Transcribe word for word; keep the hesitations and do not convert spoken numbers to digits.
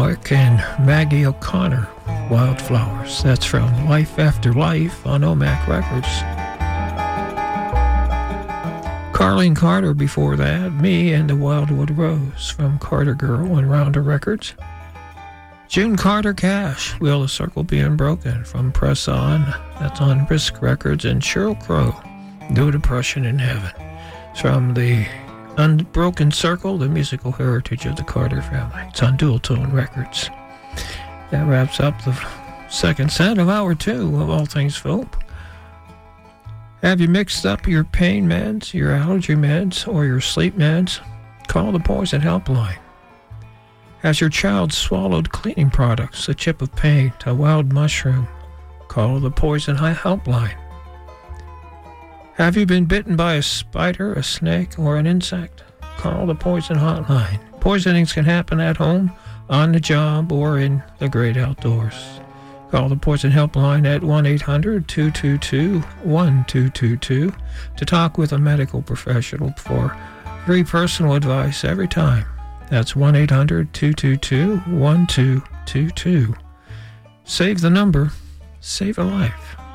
Mark and Maggie O'Connor, Wildflowers. That's from Life After Life on O M A C Records. Carlene Carter before that, Me and the Wildwood Rose from Carter Girl and Rounder Records. June Carter Cash, Will the Circle Be Unbroken from Press On. That's on Risk Records. And Sheryl Crow, No Depression in Heaven. It's from the Unbroken Circle, the musical heritage of the Carter family. It's on Dual Tone Records. That wraps up the second set of hour two of All Things Folk. Have you mixed up your pain meds, your allergy meds, or your sleep meds? Call the Poison Helpline. Has your child swallowed cleaning products, a chip of paint, a wild mushroom? Call the Poison Helpline. Have you been bitten by a spider, a snake, or an insect? Call the Poison Hotline. Poisonings can happen at home, on the job, or in the great outdoors. Call the Poison Helpline at one eight hundred two two two one two two two to talk with a medical professional for free personal advice every time. That's one eight hundred two two two one two two two. Save the number, save a life.